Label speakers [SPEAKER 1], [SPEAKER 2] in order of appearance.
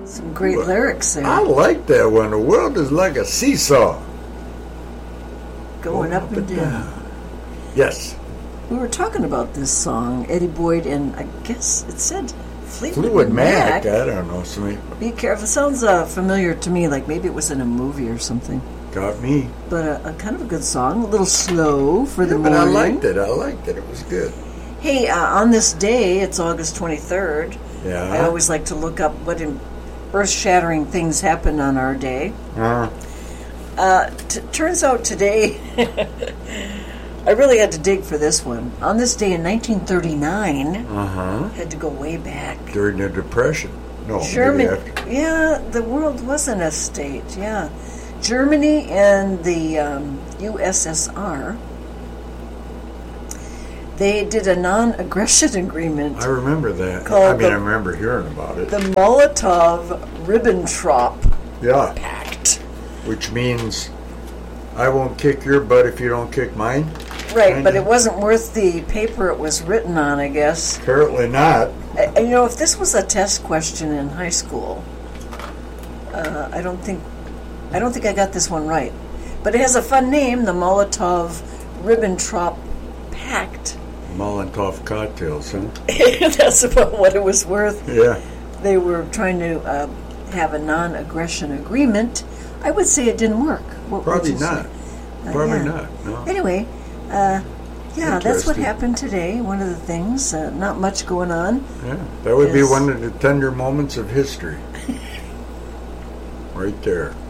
[SPEAKER 1] Some great lyrics there.
[SPEAKER 2] I like that one. The world is like a seesaw.
[SPEAKER 1] Going up and down.
[SPEAKER 2] Yes.
[SPEAKER 1] We were talking about this song, Eddie Boyd, and I guess it said
[SPEAKER 2] Fleetwood Mac. I don't know.
[SPEAKER 1] Be careful. It sounds familiar to me, like maybe it was in a movie or something.
[SPEAKER 2] Got me.
[SPEAKER 1] But a kind of a good song, a little slow for the morning.
[SPEAKER 2] But I liked it. It was good.
[SPEAKER 1] Hey, on this day, it's August 23rd.
[SPEAKER 2] Yeah.
[SPEAKER 1] I always like to look up what earth-shattering things happen on our day. Turns out today, I really had to dig for this one. On this day in 1939, had to go way back.
[SPEAKER 2] During the Depression. No,
[SPEAKER 1] Germany. Yeah, the world wasn't a state. Yeah, Germany and the USSR. They did a non-aggression agreement.
[SPEAKER 2] I remember that. I remember hearing about it.
[SPEAKER 1] The Molotov-Ribbentrop Pact.
[SPEAKER 2] Which means I won't kick your butt if you don't kick mine.
[SPEAKER 1] Right, but it wasn't worth the paper it was written on, I guess.
[SPEAKER 2] Apparently not.
[SPEAKER 1] If this was a test question in high school, I don't think I got this one right. But it has a fun name, the Molotov-Ribbentrop Pact.
[SPEAKER 2] Molotov cocktails, huh?
[SPEAKER 1] That's about what it was worth.
[SPEAKER 2] Yeah.
[SPEAKER 1] They were trying to have a non-aggression agreement. I would say it didn't work.
[SPEAKER 2] Probably not. Probably not. No.
[SPEAKER 1] Anyway, that's what happened today. One of the things, not much going on.
[SPEAKER 2] Yeah, that would be one of the tender moments of history. Right there.